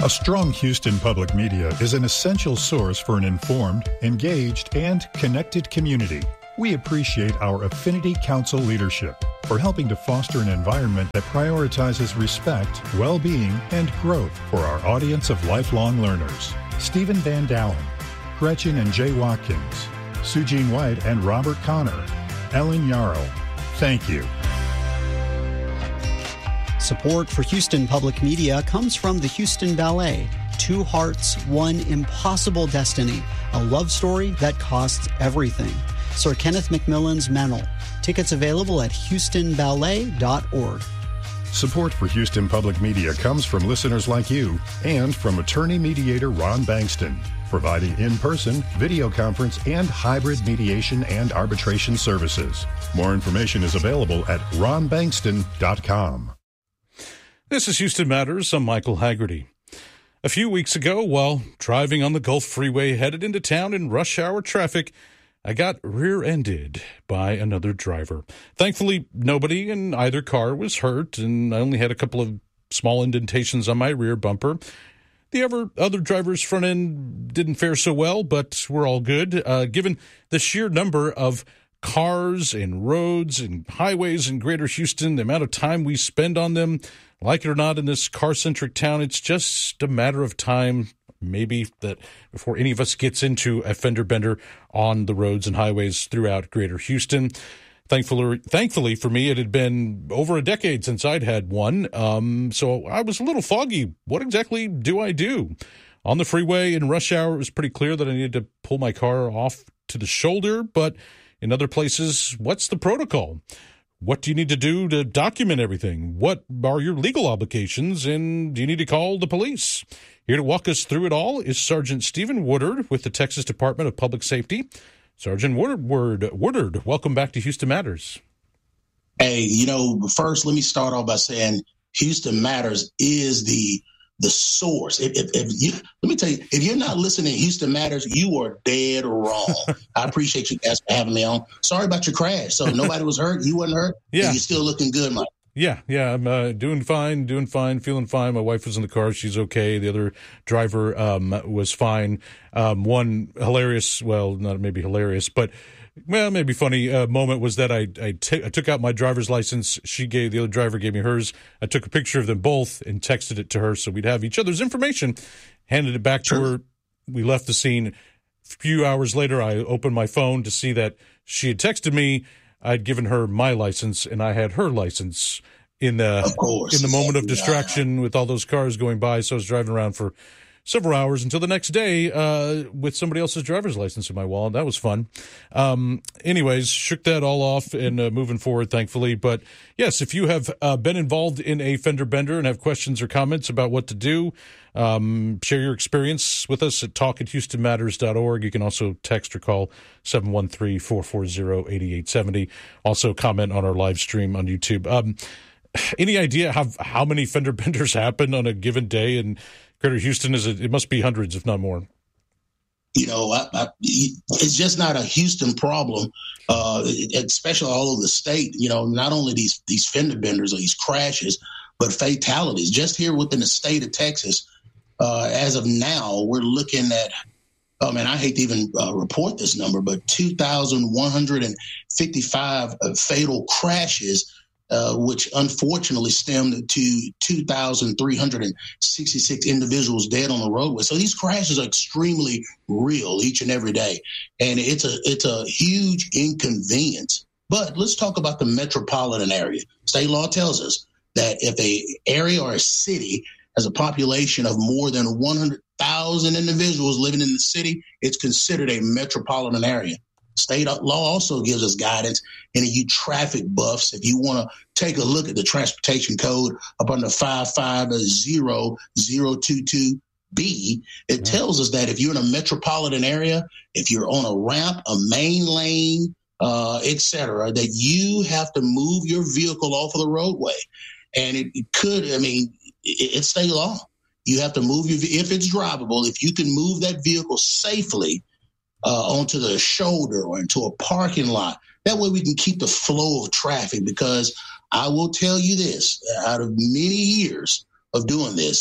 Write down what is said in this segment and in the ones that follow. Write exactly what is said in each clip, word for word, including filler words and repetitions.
A strong Houston public media is an essential source for an informed, engaged, and connected community. We appreciate our Affinity Council leadership for helping to foster an environment that prioritizes respect, well-being, and growth for our audience of lifelong learners. Stephen Van Dalen, Gretchen and Jay Watkins, Sujeen White and Robert Connor, Ellen Yarrow, thank you. Support for Houston Public Media comes from the Houston Ballet. Two Hearts, One Impossible Destiny, a love story that costs everything. Sir Kenneth Macmillan's Meynell. Tickets available at houston ballet dot org. Support for Houston Public Media comes from listeners like you and from attorney mediator Ron Bankston, providing in-person, video conference, and hybrid mediation and arbitration services. More information is available at ron bankston dot com. This is Houston Matters. I'm Michael Haggerty. A few weeks ago, while driving on the Gulf Freeway headed into town in rush hour traffic, I got rear-ended by another driver. Thankfully, nobody in either car was hurt, and I only had a couple of small indentations on my rear bumper. The other, other driver's front end didn't fare so well, but we're all good. Uh, given the sheer number of cars and roads and highways in Greater Houston, the amount of time we spend on them, like it or not, in this car-centric town, it's just a matter of time, maybe, that before any of us gets into a fender bender on the roads and highways throughout Greater Houston. Thankfully, thankfully for me, it had been over a decade since I'd had one, um, so I was a little foggy. What exactly do I do? On the freeway in rush hour, it was pretty clear that I needed to pull my car off to the shoulder, but in other places, what's the protocol? What do you need to do to document everything? What are your legal obligations, and do you need to call the police? Here to walk us through it all is Sergeant Stephen Woodard with the Texas Department of Public Safety. Sergeant Woodard, Woodard, welcome back to Houston Matters. Hey, you know, first let me start off by saying Houston Matters is the the source. If, if, if you, let me tell you, if you're not listening to Houston Matters, you are dead wrong. I appreciate you guys for having me on. Sorry about your crash. So nobody was hurt. You wasn't hurt. Yeah. You're still looking good, Mike. Yeah, yeah, I'm uh, doing fine, doing fine, feeling fine. My wife was in the car. She's okay. The other driver um, was fine. Um, one hilarious, well, not maybe hilarious, but, well, maybe funny uh, moment was that I, I, t- I took out my driver's license. She gave, the other driver gave me hers. I took a picture of them both and texted it to her so we'd have each other's information, handed it back to her. We left the scene. A few hours later, I opened my phone to see that she had texted me. I'd given her my license, and I had her license in the in the moment of distraction with all those cars going by. So I was driving around for several hours until the next day uh, with somebody else's driver's license in my wallet. That was fun. Um, anyways, shook that all off and uh, moving forward, thankfully. But yes, if you have uh, been involved in a fender bender and have questions or comments about what to do, um, share your experience with us at talk at houston matters dot org. You can also text or call seven one three, four four zero, eight eight seven zero. Also comment on our live stream on YouTube. Um, any idea how how many fender benders happen on a given day in Greater Houston? Is it? It must be hundreds, if not more. You know, I, I, it's just not a Houston problem, uh, especially all over the state. You know, not only these these fender benders or these crashes, but fatalities. Just here within the state of Texas, uh, as of now, we're looking at, oh man, I hate to even uh, report this number, but two thousand one hundred fifty-five uh, fatal crashes, uh, which unfortunately stemmed to two thousand three hundred sixty-six individuals dead on the roadway. So these crashes are extremely real each and every day. And it's a it's a huge inconvenience. But let's talk about the metropolitan area. State law tells us that if a area or a city has a population of more than one hundred thousand individuals living in the city, it's considered a metropolitan area. State law also gives us guidance, and you traffic buffs, if you want to take a look at the transportation code up under five five zero zero two two B, it yeah. tells us that if you're in a metropolitan area, if you're on a ramp, a main lane, uh, et cetera, that you have to move your vehicle off of the roadway. And it, it could, I mean, it, it's state law. You have to move your, if it's drivable, if you can move that vehicle safely uh, onto the shoulder or into a parking lot, that way we can keep the flow of traffic. Because I will tell you this, out of many years of doing this,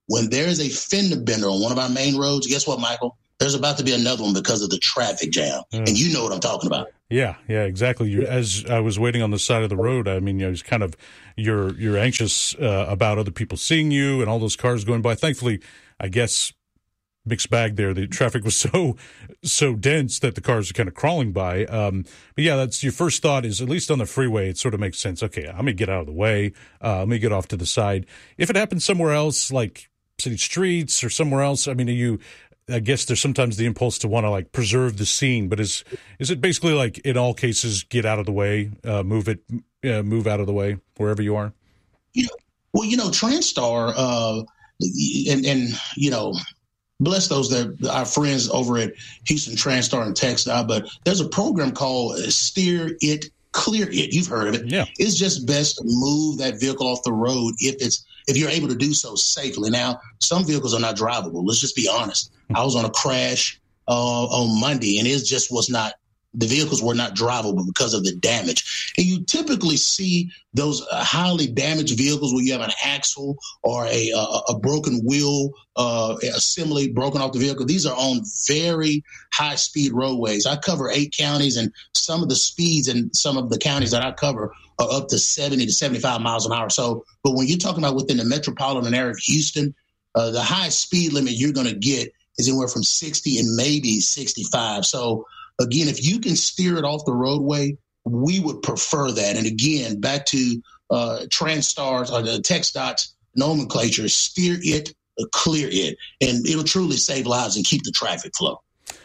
when there is a fender bender on one of our main roads, guess what, Michael? There's about to be another one because of the traffic jam. Mm. And you know what I'm talking about. Yeah, yeah, exactly. You, as I was waiting on the side of the road, I mean, you know, it's kind of, you're, you're anxious uh, about other people seeing you and all those cars going by. Thankfully, I guess, mixed bag there. The traffic was so, so dense that the cars are kind of crawling by. Um, but yeah, that's your first thought is, at least on the freeway, it sort of makes sense. Okay, I'm going to get out of the way. Uh, let me get off to the side. If it happens somewhere else, like city streets or somewhere else, I mean, are you, I guess there's sometimes the impulse to want to like preserve the scene, but is is it basically like in all cases get out of the way, uh, move it, uh, move out of the way wherever you are? You know, well, you know, TranStar, uh, and and you know, bless those that our friends over at Houston TranStar and TxDOT, but there's a program called Steer It, Clear It. You've heard of it. Yeah. It's just best to move that vehicle off the road if it's if you're able to do so safely. Now, some vehicles are not drivable. Let's just be honest. I was on a crash uh, on Monday, and it just was not, the vehicles were not drivable because of the damage. And you typically see those uh, highly damaged vehicles where you have an axle or a, a, a broken wheel uh, assembly broken off the vehicle. These are on very high-speed roadways. I cover eight counties, and some of the speeds in some of the counties that I cover are up to seventy to seventy-five miles an hour. So, but when you're talking about within the metropolitan area of Houston, uh, the high speed limit you're going to get is anywhere from sixty and maybe sixty-five. So again, if you can steer it off the roadway, we would prefer that. And again, back to uh, TranStar's or the TxDOT's nomenclature, steer it, clear it, and it'll truly save lives and keep the traffic flow.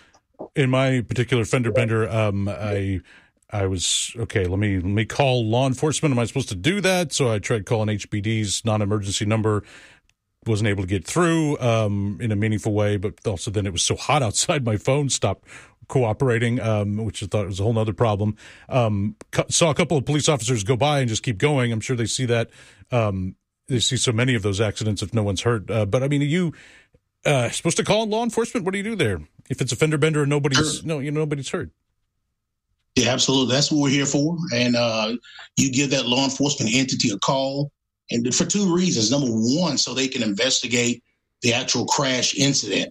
In my particular fender bender, um, I I was, okay, let me let me call law enforcement. Am I supposed to do that? So I tried calling H B D's non-emergency number. Wasn't able to get through um, in a meaningful way, but also then it was so hot outside, my phone stopped cooperating, um, which I thought was a whole other problem. Um, cu- saw a couple of police officers go by and just keep going. I'm sure they see that. Um, they see so many of those accidents if no one's hurt. Uh, but I mean, are you uh, supposed to call law enforcement? What do you do there if it's a fender bender and nobody's sure. no, you know, nobody's hurt? Yeah, absolutely. That's what we're here for. And uh, you give that law enforcement entity a call. And for two reasons. Number one, so they can investigate the actual crash incident.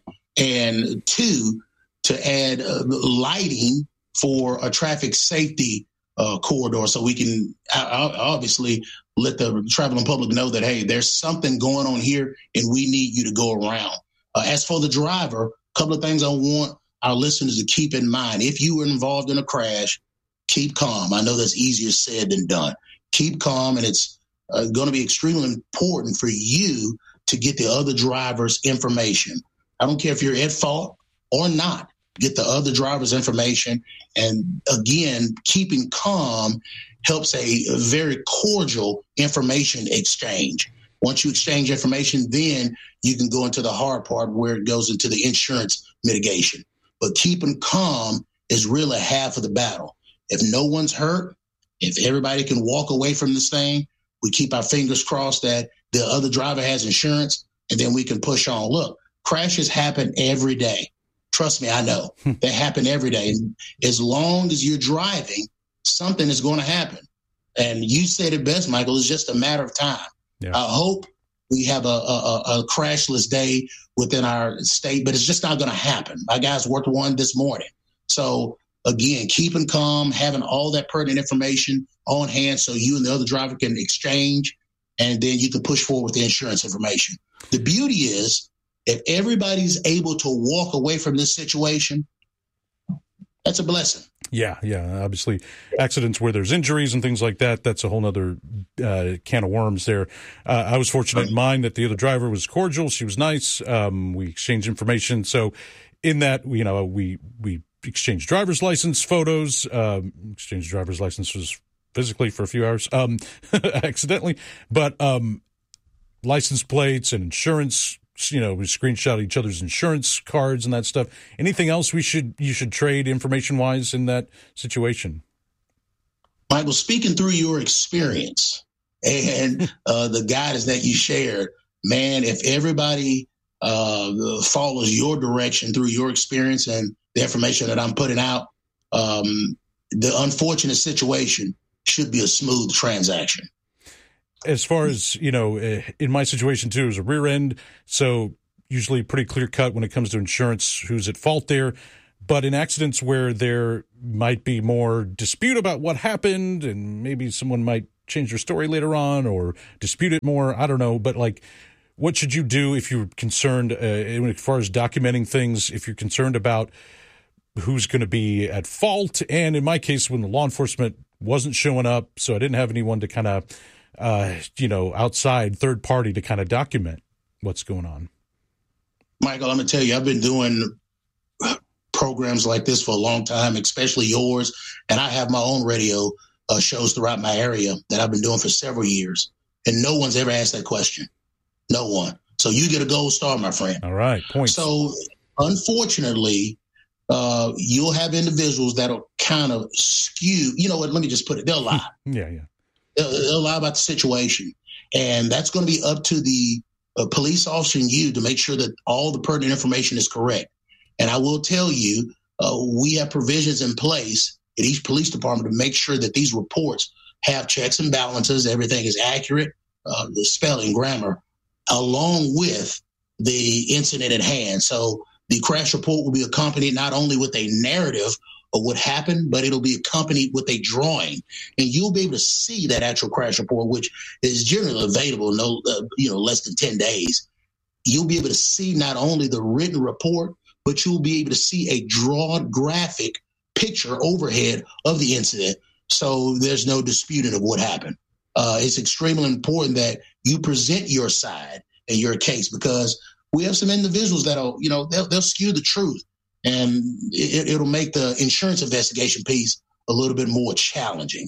And two, to add uh, lighting for a traffic safety uh, corridor so we can uh, obviously let the traveling public know that, hey, there's something going on here and we need you to go around. Uh, as for the driver, a couple of things I want our listeners to keep in mind. If you were involved in a crash, keep calm. I know that's easier said than done. Keep calm, and it's Uh, going to be extremely important for you to get the other driver's information. I don't care if you're at fault or not. Get the other driver's information. And again, keeping calm helps a, a very cordial information exchange. Once you exchange information, then you can go into the hard part where it goes into the insurance mitigation. But keeping calm is really half of the battle. If no one's hurt, if everybody can walk away from this thing, we keep our fingers crossed that the other driver has insurance, and then we can push on. Look, crashes happen every day. Trust me, I know. They happen every day. And as long as you're driving, something is going to happen. And you said it best, Michael, it's just a matter of time. Yeah. I hope we have a, a, a crashless day within our state, but it's just not going to happen. My guys worked one this morning. So, again, keeping calm, having all that pertinent information on hand so you and the other driver can exchange, and then you can push forward with the insurance information. The beauty is, if everybody's able to walk away from this situation, that's a blessing. Yeah, yeah. Obviously, accidents where there's injuries and things like that, that's a whole other uh, can of worms there. Uh, I was fortunate in mine that the other driver was cordial. She was nice. Um, we exchanged information. So in that, you know, we we exchanged driver's license photos, um, exchanged driver's licenses physically for a few hours, um, accidentally, but um, license plates and insurance. You know, we screenshot each other's insurance cards and that stuff. Anything else we should you should trade information wise in that situation? Michael, speaking through your experience and uh, the guidance that you shared, man, if everybody uh, follows your direction through your experience and the information that I'm putting out, um, the unfortunate situation should be a smooth transaction. as far as, you know, in my situation too, it was a rear end, so usually pretty clear cut when it comes to insurance, who's at fault there. But in accidents where there might be more dispute about what happened, and maybe someone might change their story later on or dispute it more, I don't know. But like, what should you do if you're concerned, uh, as far as documenting things, if you're concerned about who's going to be at fault? And in my case, when the law enforcement wasn't showing up, so I didn't have anyone to kind of, uh, you know, outside third party to kind of document what's going on. Michael, I'm going to tell you, I've been doing programs like this for a long time, especially yours. And I have my own radio uh, shows throughout my area that I've been doing for several years. And no one's ever asked that question. No one. So you get a gold star, my friend. All right. Points. So unfortunately, uh, you'll have individuals that'll kind of skew. You know what? Let me just put it. They'll lie. yeah, yeah. They'll, they'll lie about the situation. And that's going to be up to the uh, police officer and you to make sure that all the pertinent information is correct. And I will tell you, uh, we have provisions in place at each police department to make sure that these reports have checks and balances, everything is accurate, uh, the spelling, grammar, along with the incident at hand. So the crash report will be accompanied not only with a narrative of what happened, but it'll be accompanied with a drawing. And you'll be able to see that actual crash report, which is generally available no, uh, you know, less than ten days. You'll be able to see not only the written report, but you'll be able to see a drawn graphic picture overhead of the incident. So there's no disputing of what happened. Uh, it's extremely important that you present your side and your case, because we have some individuals that'll, you know, they'll, they'll skew the truth, and it, it'll make the insurance investigation piece a little bit more challenging.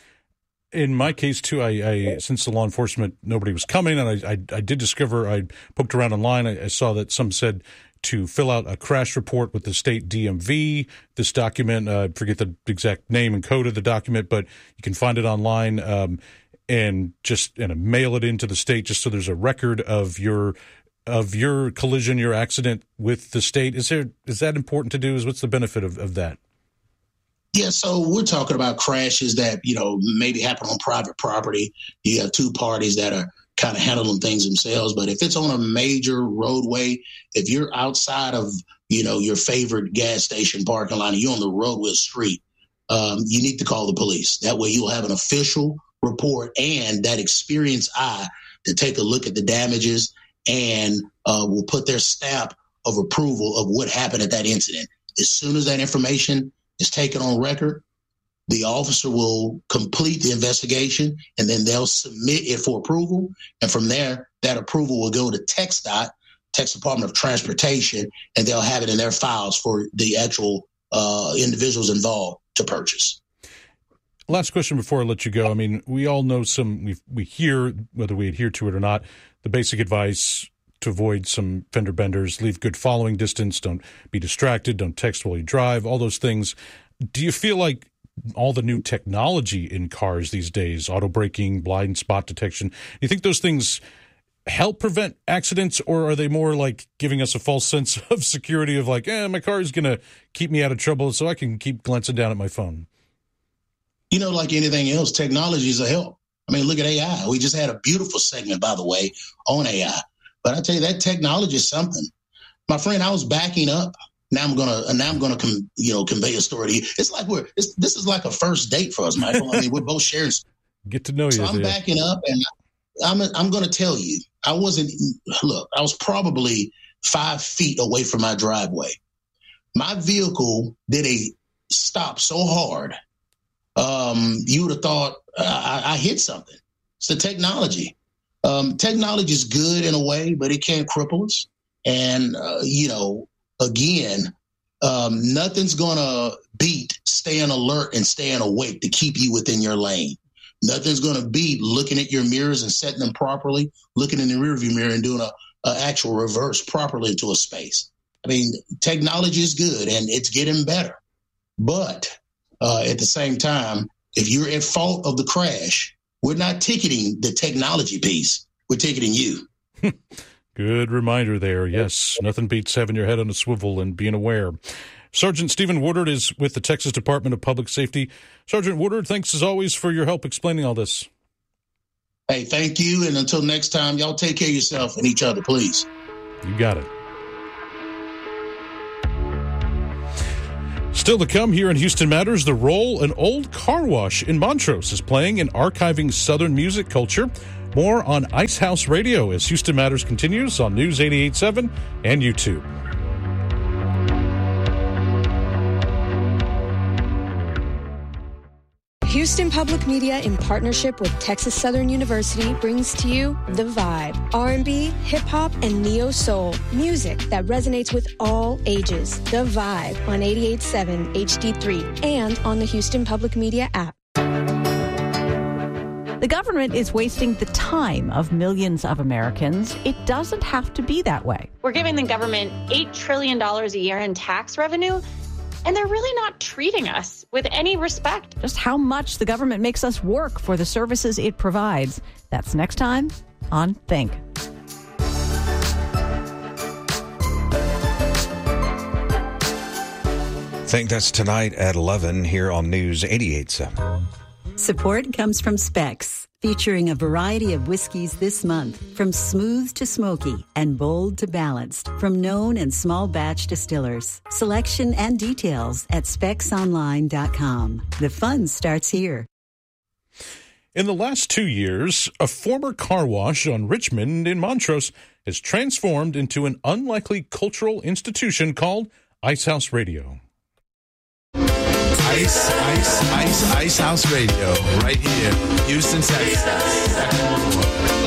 In my case, too, I, I since the law enforcement, nobody was coming, and I, I, I did discover, I poked around online, I, I saw that some said to fill out a crash report with the state D M V. This document, uh, I forget the exact name and code of the document, but you can find it online, um, and just and mail it into the state, just so there's a record of your of your collision, your accident with the state. Is there is that important to do? Is what's the benefit of, of that? Yeah, so we're talking about crashes that, you know, maybe happen on private property. You have two parties that are kind of handling things themselves. But if it's on a major roadway, if you're outside of, you know, your favorite gas station parking lot and you're on the roadway street, um, you need to call the police. That way you'll have an official report and that experienced eye to take a look at the damages and uh, will put their stamp of approval of what happened at that incident. As soon as that information is taken on record, the officer will complete the investigation, and then they'll submit it for approval. And from there, that approval will go to TxDOT, Texas Department of Transportation, and they'll have it in their files for the actual uh, individuals involved to purchase. Last question before I let you go. I mean, we all know some, we we hear, whether we adhere to it or not, the basic advice to avoid some fender benders: leave good following distance, don't be distracted, don't text while you drive, all those things. Do you feel like all the new technology in cars these days, auto braking, blind spot detection, do you think those things help prevent accidents, or are they more like giving us a false sense of security of like, eh, my car is going to keep me out of trouble so I can keep glancing down at my phone? You know, like anything else, technology is a help. I mean, look at A I. We just had a beautiful segment, by the way, on A I. But I tell you, that technology is something. My friend, I was backing up. Now I'm gonna, now I'm gonna, com, you know, convey a story to you. It's like we're, it's, this is like a first date for us, Michael. I mean, we're both sharing. Get to know you. So I'm there. backing up, and I'm, I'm gonna tell you, I wasn't. Look, I was probably five feet away from my driveway. My vehicle did a stop so hard, um, you would have thought I, I hit something. It's the technology. Um, technology is good in a way, but it can cripple us. And, uh, you know, again, um, nothing's going to beat staying alert and staying awake to keep you within your lane. Nothing's going to beat looking at your mirrors and setting them properly, looking in the rearview mirror and doing a, a actual reverse properly into a space. I mean, technology is good and it's getting better. But uh, at the same time, if you're at fault of the crash, we're not ticketing the technology piece. We're ticketing you. Good reminder there. Yes, nothing beats having your head on a swivel and being aware. Sergeant Stephen Woodard is with the Texas Department of Public Safety. Sergeant Woodard, thanks as always for your help explaining all this. Hey, thank you. And until next time, y'all take care of yourself and each other, please. You got it. Still to come here in Houston Matters, the role an old car wash in Montrose is playing in archiving Southern music culture. More on Ice House Radio as Houston Matters continues on News eighty-eight point seven and YouTube. Houston Public Media, in partnership with Texas Southern University, brings to you The Vibe. R and B, hip-hop, and neo-soul. Music that resonates with all ages. The Vibe on eighty-eight point seven H D three and on the Houston Public Media app. The government is wasting the time of millions of Americans. It doesn't have to be that way. We're giving the government eight trillion dollars a year in tax revenue, and they're really not treating us with any respect. Just how much the government makes us work for the services it provides. That's next time on Think. Think that's tonight at eleven here on News eighty-eight point seven. Support comes from Specs, featuring a variety of whiskeys this month, from smooth to smoky and bold to balanced, from known and small batch distillers. Selection and details at specs online dot com. The fun starts here. In the last two years, a former car wash on Richmond in Montrose has transformed into an unlikely cultural institution called Ice House Radio. Ice, Ice, Ice, Ice House Radio, right here, Houston, Texas.